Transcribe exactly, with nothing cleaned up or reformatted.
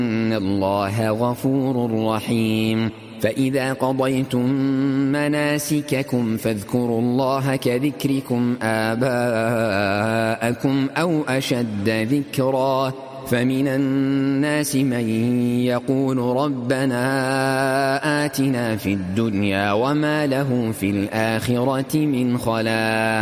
إن الله غفور رحيم. فإذا قضيتم مناسككم فاذكروا الله كذكركم آباءكم أو أشد ذكرا. فمن الناس من يقول ربنا آتنا في الدنيا وما له في الآخرة من خلاق.